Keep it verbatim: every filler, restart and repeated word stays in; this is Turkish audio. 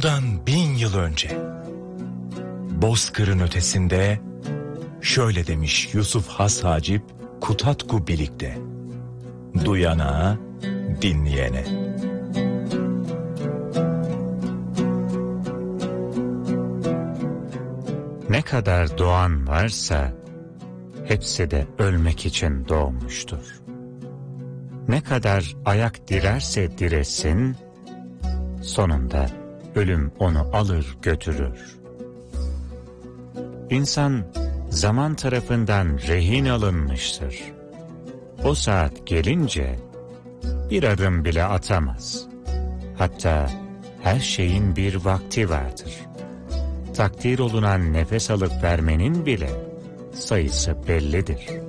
Bundan bin yıl önce Bozkır'ın ötesinde şöyle demiş Yusuf Has Hacip Kutatku Bilik'te: duyana, dinleyene. Ne kadar doğan varsa hepsi de ölmek için doğmuştur. Ne kadar ayak direrse diresin, sonunda ölüm onu alır götürür. İnsan zaman tarafından rehin alınmıştır. O saat gelince bir adım bile atamaz. Hatta her şeyin bir vakti vardır. Takdir olunan nefes alıp vermenin bile sayısı bellidir.